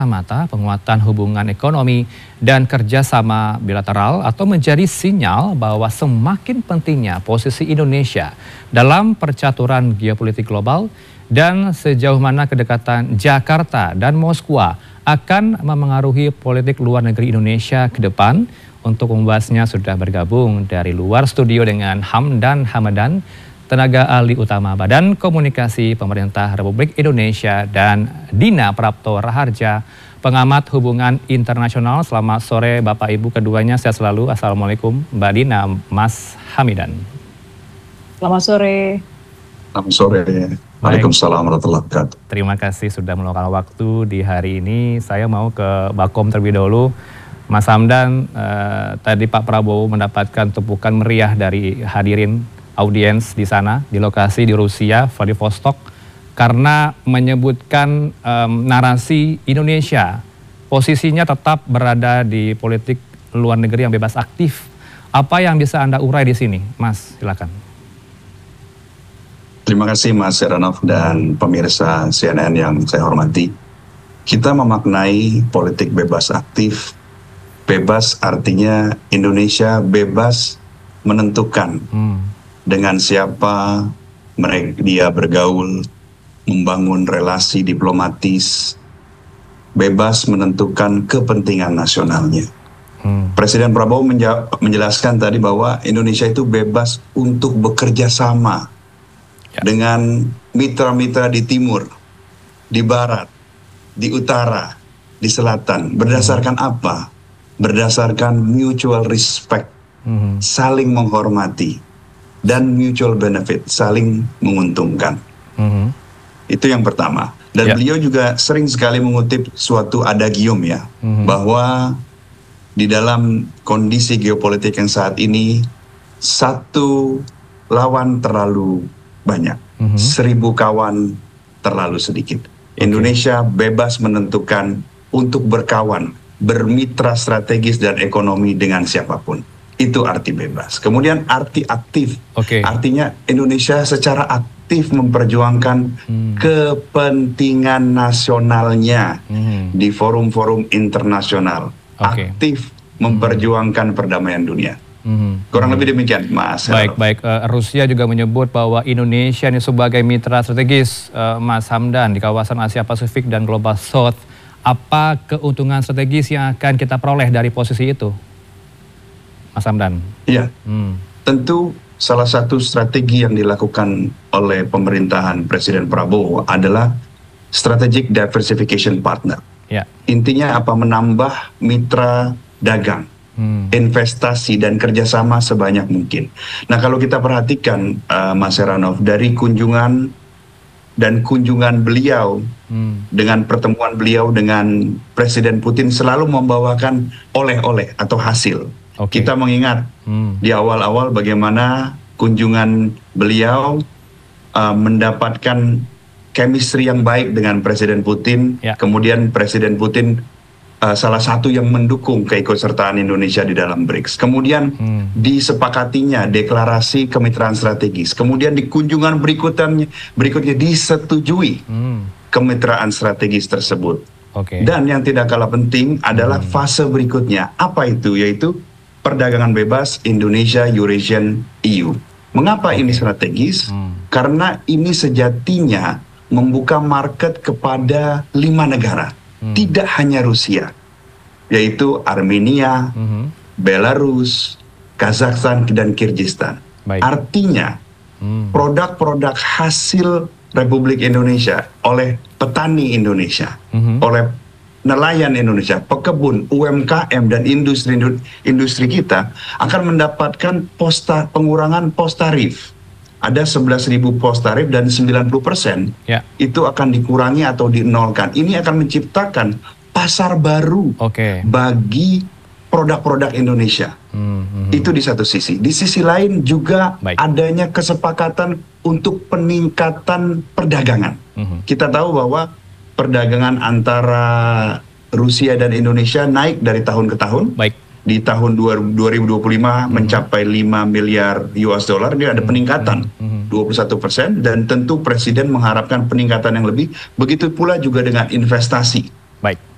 mata penguatan hubungan ekonomi dan kerjasama bilateral atau menjadi sinyal bahwa semakin pentingnya posisi Indonesia dalam percaturan geopolitik global dan sejauh mana kedekatan Jakarta dan Moskwa akan memengaruhi politik luar negeri Indonesia ke depan. Untuk membahasnya sudah bergabung dari luar studio dengan Hamdan Hamadan, tenaga ahli utama Badan Komunikasi Pemerintah Republik Indonesia, dan Dina Prapto Raharja, pengamat hubungan internasional. Selamat sore Bapak Ibu keduanya, sehat selalu. Assalamualaikum Mbak Dina, Mas Hamidan. Selamat sore. Selamat sore. Waalaikumsalam warahmatullahi wabarakatuh. Terima kasih sudah meluangkan waktu di hari ini. Saya mau ke Bakom terlebih dahulu. Mas Hamdan, tadi Pak Prabowo mendapatkan tepukan meriah dari hadirin audiens di sana, di lokasi di Rusia, Vladivostok, karena menyebutkan narasi Indonesia posisinya tetap berada di politik luar negeri yang bebas aktif. Apa yang bisa Anda urai di sini, Mas? Silakan. Terima kasih Mas Heranov dan pemirsa CNN yang saya hormati. Kita memaknai politik bebas aktif. Bebas artinya Indonesia bebas menentukan dengan siapa dia bergaul, membangun relasi diplomatis, bebas menentukan kepentingan nasionalnya. Presiden Prabowo menjelaskan tadi bahwa Indonesia itu bebas untuk bekerja sama dengan mitra-mitra di timur, di barat, di utara, di selatan. Berdasarkan apa? Berdasarkan mutual respect, saling menghormati, dan mutual benefit, saling menguntungkan. Itu yang pertama. Dan beliau juga sering sekali mengutip suatu adagium ya, bahwa di dalam kondisi geopolitik yang saat ini, satu lawan terlalu banyak, 1000 kawan terlalu sedikit. Indonesia bebas menentukan untuk berkawan, bermitra strategis dan ekonomi dengan siapapun. Itu arti bebas. Kemudian arti aktif. Artinya Indonesia secara aktif memperjuangkan kepentingan nasionalnya di forum-forum internasional. Aktif memperjuangkan perdamaian dunia. Kurang lebih demikian, Mas. Baik. Rusia juga menyebut bahwa Indonesia ini sebagai mitra strategis, Mas Hamdan, di kawasan Asia Pasifik dan Global South. Apa keuntungan strategis yang akan kita peroleh dari posisi itu, Mas Hamdan? Iya, tentu salah satu strategi yang dilakukan oleh pemerintahan Presiden Prabowo adalah strategic diversification partner. Intinya apa? Menambah mitra dagang, investasi dan kerjasama sebanyak mungkin. Nah, kalau kita perhatikan Mas Heranov, dari kunjungan beliau dengan pertemuan beliau dengan Presiden Putin selalu membawakan oleh-oleh atau hasil. Kita mengingat di awal-awal bagaimana kunjungan beliau mendapatkan chemistry yang baik dengan Presiden Putin. Kemudian Presiden Putin salah satu yang mendukung keikutsertaan Indonesia di dalam BRICS. Kemudian disepakatinya deklarasi kemitraan strategis. Kemudian di kunjungan berikutnya disetujui kemitraan strategis tersebut. Dan yang tidak kalah penting adalah fase berikutnya. Apa itu? Yaitu perdagangan bebas Indonesia Eurasian EU. Mengapa ini strategis? Karena ini sejatinya membuka market kepada 5 negara. Tidak hanya Rusia, yaitu Armenia, Belarus, Kazakhstan, dan Kyrgyzstan. Artinya, produk-produk hasil Republik Indonesia oleh petani Indonesia, oleh nelayan Indonesia, pekebun, UMKM, dan industri kita akan mendapatkan pengurangan pos tarif. Ada 11.000 pos tarif dan 90% itu akan dikurangi atau dinolkan. Ini akan menciptakan pasar baru bagi produk-produk Indonesia. Itu di satu sisi. Di sisi lain juga adanya kesepakatan untuk peningkatan perdagangan. Kita tahu bahwa perdagangan antara Rusia dan Indonesia naik dari tahun ke tahun. Di tahun 2025 mencapai 5 miliar US dollar, dia ada peningkatan 21%, dan tentu Presiden mengharapkan peningkatan yang lebih. Begitu pula juga dengan investasi.